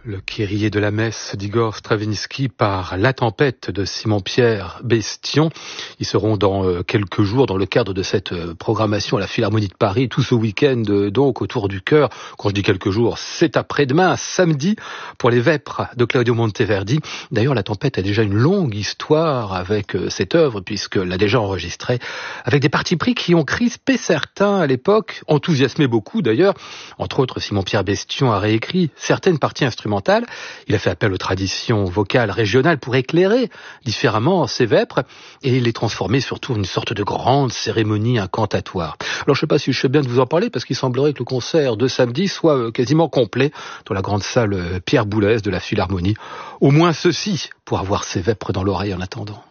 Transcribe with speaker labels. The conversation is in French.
Speaker 1: Le Kyrie de la messe d'Igor Stravinsky par La Tempête de Simon-Pierre Bestion. Ils seront dans quelques jours dans le cadre de cette programmation à la Philharmonie de Paris, tout ce week-end donc autour du chœur. Quand je dis quelques jours, c'est après-demain, samedi, pour les Vêpres de Claudio Monteverdi. D'ailleurs, La Tempête a déjà une longue histoire avec cette œuvre, puisqu'elle l'a déjà enregistrée, avec des partis pris qui ont crispé certains à l'époque, enthousiasmé beaucoup d'ailleurs. Entre autres, Simon-Pierre Bestion a réécrit certaines parties instrumentales. Il a fait appel aux traditions vocales régionales pour éclairer différemment ses vêpres et les transformer surtout en une sorte de grande cérémonie incantatoire. Alors je ne sais pas si je fais bien de vous en parler parce qu'il semblerait que le concert de samedi soit quasiment complet dans la grande salle Pierre Boulez de la Philharmonie. Au moins ceci pour avoir ses vêpres dans l'oreille en attendant.